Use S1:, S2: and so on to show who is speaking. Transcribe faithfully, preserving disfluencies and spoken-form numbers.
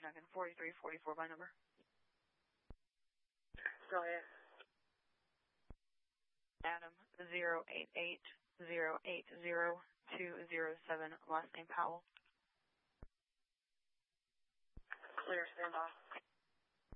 S1: Duncan, forty-three forty-four by number.
S2: Go ahead.
S1: Adam, zero eight eight zero eight zero two zero seven, last name Powell.
S2: Clear, stand by.